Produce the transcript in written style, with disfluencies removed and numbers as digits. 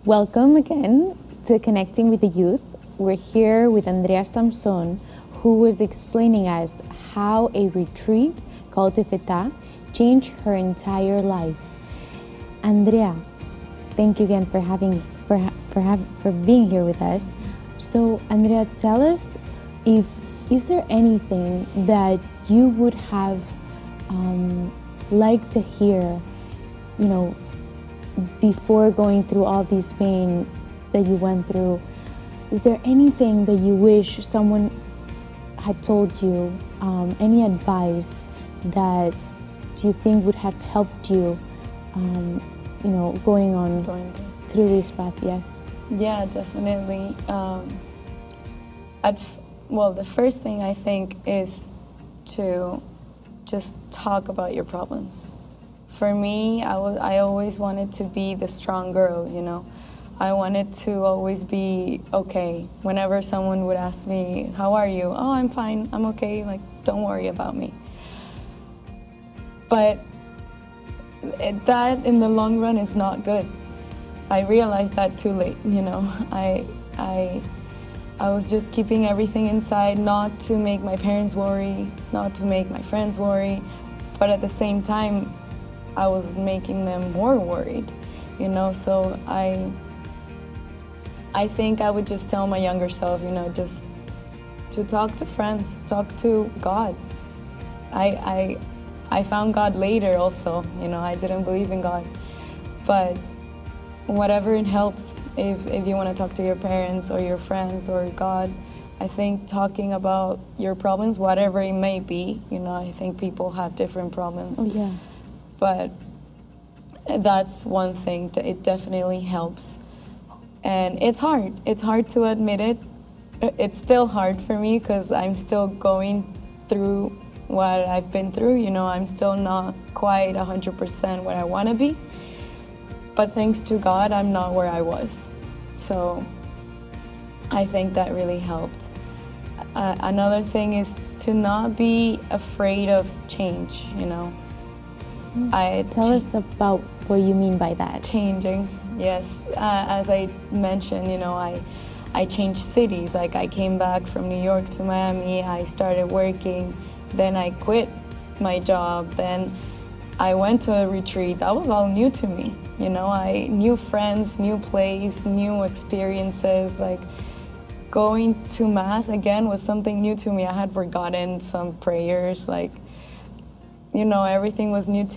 Welcome again to Connecting with the Youth. We're here with Andrea Samson, who was explaining us how a retreat called Tifeta changed her entire life. Andrea, thank you again for being here with us. So, Andrea, tell us, is there anything that you would have liked to hear, before going through all this pain that you went through? Is there anything that you wish someone had told you? Any advice that you think would have helped you, going through this path? Yes. Yeah, definitely. The first thing I think is to just talk about your problems. For me, I always wanted to be the strong girl, I wanted to always be okay. Whenever someone would ask me, how are you? Oh, I'm fine, I'm okay, don't worry about me. But that in the long run is not good. I realized that too late, I was just keeping everything inside, not to make my parents worry, not to make my friends worry, but at the same time, I was making them more worried, so I think I would just tell my younger self, just to talk to friends, talk to God. I found God later also, I didn't believe in God, but whatever it helps, if you want to talk to your parents or your friends or God, I think talking about your problems, whatever it may be, I think people have different problems. Oh, yeah. But that's one thing that it definitely helps. And it's hard. It's hard to admit it. It's still hard for me because I'm still going through what I've been through. I'm still not quite 100% where I want to be. But thanks to God, I'm not where I was. So I think that really helped. Another thing is to not be afraid of change, Tell us about what you mean by that. Changing, yes. As I mentioned, I changed cities. I came back from New York to Miami, I started working, then I quit my job, then I went to a retreat. That was all new to me, I new friends, new place, new experiences. Going to Mass again was something new to me. I had forgotten some prayers, everything was new to me.